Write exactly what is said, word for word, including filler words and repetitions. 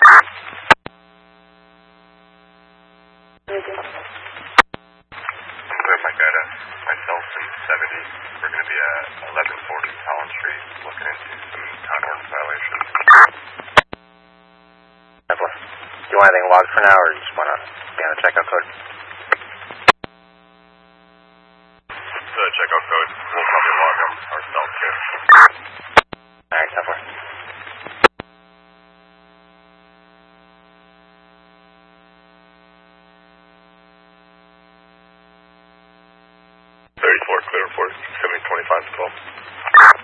Clear Mike Ida, myself and seventy. We're going to be at eleven forty Collins Street looking into some time ordinance violations. Do you want anything logged for now, or you just want to be on the checkout code? The checkout code, we'll probably log them ourselves too. Alright, ten four. thirty-four, clear report, seventy twenty-five twelve.